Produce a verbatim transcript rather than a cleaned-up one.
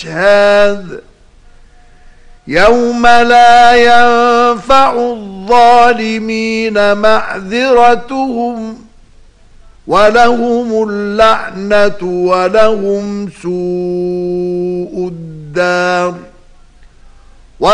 الأشهاد يوم لا ينفع الظالمين معذرتهم ولهم اللعنة ولهم سوء الدار.